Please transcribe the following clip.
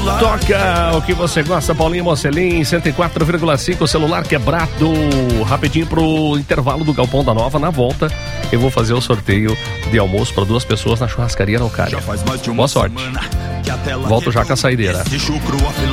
Toca o que você gosta, Paulinho Mocelin, 104,5, celular quebrado. Rapidinho pro intervalo do Galpão da Nova. Na volta, eu vou fazer o sorteio de almoço para 2 pessoas na churrascaria Araucária. Boa sorte. Volto já com a saideira.